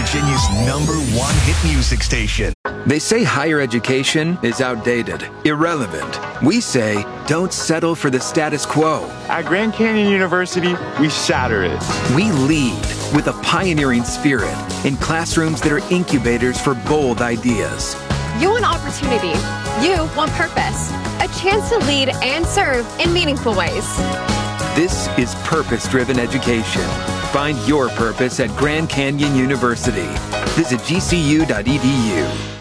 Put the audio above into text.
Virginia's #1 hit music station. They say higher education is outdated, irrelevant. We say don't settle for the status quo. At Grand Canyon University, we shatter it. We lead with a pioneering spirit in classrooms that are incubators for bold ideas. You want opportunity. You want purpose. A chance to lead and serve in meaningful ways. This is purpose-driven education. Find your purpose at Grand Canyon University. Visit gcu.edu.